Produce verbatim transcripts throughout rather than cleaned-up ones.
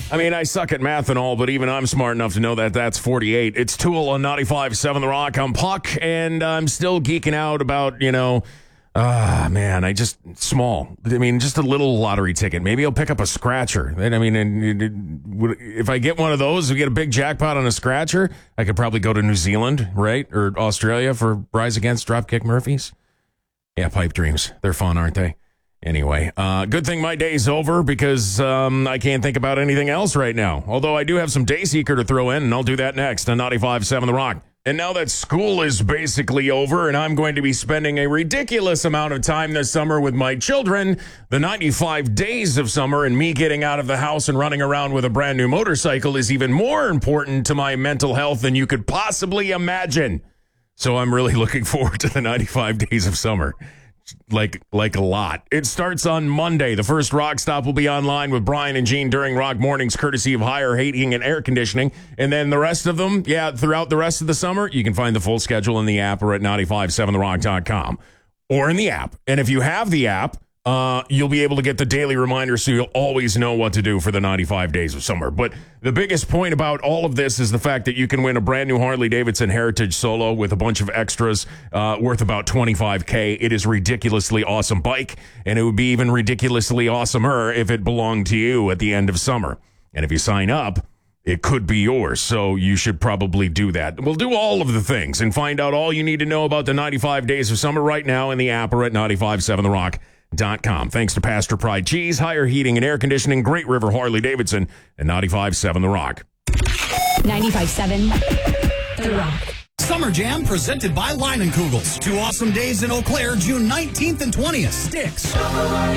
I mean, I suck at math and all, but even I'm smart enough to know that that's forty-eight. It's Tool on ninety-five point seven The Rock. I'm Puck, and I'm still geeking out about, you know, ah, uh, man, I just, small. I mean, just a little lottery ticket. Maybe I'll pick up a scratcher. And I mean, and, and, if I get one of those, if we get a big jackpot on a scratcher, I could probably go to New Zealand, right? Or Australia for Rise Against Dropkick Murphys. Yeah, pipe dreams. They're fun, aren't they? Anyway, uh, good thing my day's over because um, I can't think about anything else right now. Although I do have some Dayseeker to throw in, and I'll do that next on ninety-five point seven The Rock. And now that school is basically over and I'm going to be spending a ridiculous amount of time this summer with my children, the ninety-five days of summer and me getting out of the house and running around with a brand new motorcycle is even more important to my mental health than you could possibly imagine. So I'm really looking forward to the ninety-five days of summer. Like, like a lot. It starts on Monday. The first Rock Stop will be online with Brian and Gene during Rock Mornings, courtesy of Higher Heating and Air Conditioning. And then the rest of them, yeah, throughout the rest of the summer, you can find the full schedule in the app or at ninety-five point seven the rock dot com or in the app. And if you have the app, uh, you'll be able to get the daily reminder so you'll always know what to do for the ninety-five days of summer. But the biggest point about all of this is the fact that you can win a brand new Harley-Davidson Heritage Solo with a bunch of extras uh, worth about twenty-five K. It is a ridiculously awesome bike, and it would be even ridiculously awesomer if it belonged to you at the end of summer. And if you sign up, it could be yours, so you should probably do that. We'll do all of the things and find out all you need to know about the ninety-five days of summer right now in the app or at ninety-five point seven the rock dot com. Thanks to Pastor Pride Cheese, Higher Heating and Air Conditioning, Great River Harley-Davidson, and ninety-five point seven The Rock. ninety-five point seven The Rock. Summer Jam presented by Leinenkugels. Two awesome days in Eau Claire, June nineteenth and twentieth. Sticks. Third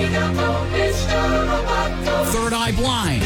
Eye Blind.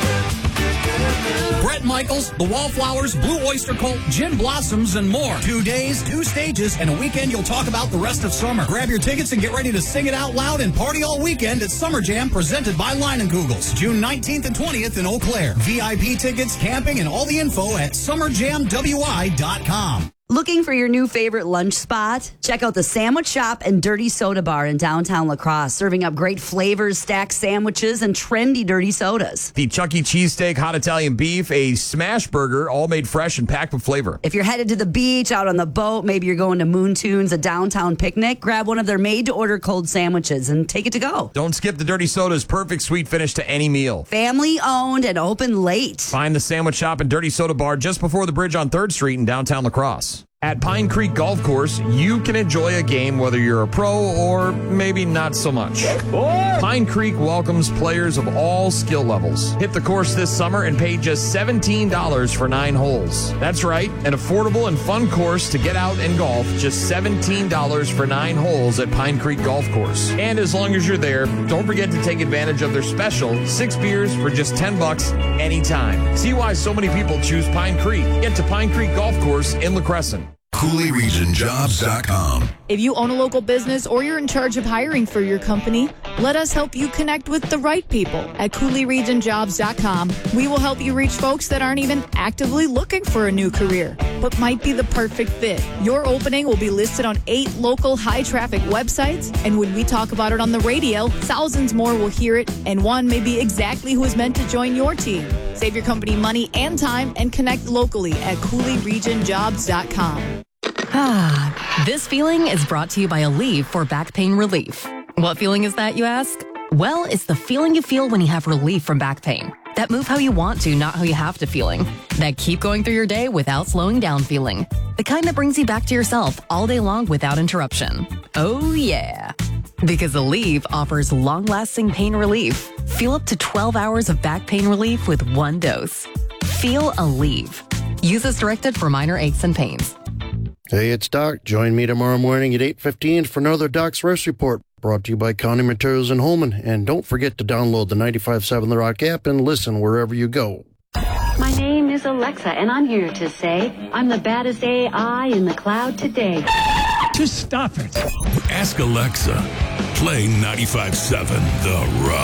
Bret Michaels, The Wallflowers, Blue Oyster Cult, Gin Blossoms, and more. Two days, two stages, and a weekend you'll talk about the rest of summer. Grab your tickets and get ready to sing it out loud and party all weekend at Summer Jam presented by Leinenkugels. June nineteenth and twentieth in Eau Claire. V I P tickets, camping, and all the info at summer jam w i dot com. Looking for your new favorite lunch spot? Check out the Sandwich Shop and Dirty Soda Bar in downtown La Crosse, serving up great flavors, stacked sandwiches, and trendy dirty sodas. The Chuck E. Cheese steak, hot Italian beef, a smash burger, all made fresh and packed with flavor. If you're headed to the beach, out on the boat, maybe you're going to Moon Tunes, a downtown picnic, grab one of their made-to-order cold sandwiches and take it to go. Don't skip the Dirty Soda's perfect sweet finish to any meal. Family-owned and open late. Find the Sandwich Shop and Dirty Soda Bar just before the bridge on third street in downtown La Crosse. At Pine Creek Golf Course, you can enjoy a game whether you're a pro or maybe not so much. Pine Creek welcomes players of all skill levels. Hit the course this summer and pay just seventeen dollars for nine holes. That's right, an affordable and fun course to get out and golf, just seventeen dollars for nine holes at Pine Creek Golf Course. And as long as you're there, don't forget to take advantage of their special six beers for just ten bucks anytime. See why so many people choose Pine Creek. Get to Pine Creek Golf Course in La Crescent. Cooley Region Jobs dot com. If you own a local business or you're in charge of hiring for your company, let us help you connect with the right people at Cooley Region Jobs dot com. We will help you reach folks that aren't even actively looking for a new career, but might be the perfect fit. Your opening will be listed on eight local high-traffic websites, and when we talk about it on the radio, thousands more will hear it, and one may be exactly who is meant to join your team. Save your company money and time and connect locally at Cooley Region Jobs dot com. Ah, this feeling is brought to you by Aleve for back pain relief. What feeling is that, you ask? Well, it's the feeling you feel when you have relief from back pain. That move how you want to, not how you have to feeling. That keep going through your day without slowing down feeling. The kind that brings you back to yourself all day long without interruption. Oh, yeah. Because Aleve offers long-lasting pain relief. Feel up to twelve hours of back pain relief with one dose. Feel Aleve. Use as directed for minor aches and pains. Hey, it's Doc. Join me tomorrow morning at eight fifteen for another Doc's Rest Report, brought to you by County Materials in Holman. And don't forget to download the ninety-five point seven The Rock app and listen wherever you go. My name is Alexa, and I'm here to say I'm the baddest A I in the cloud today. Just stop it. Ask Alexa. Play ninety-five point seven The Rock.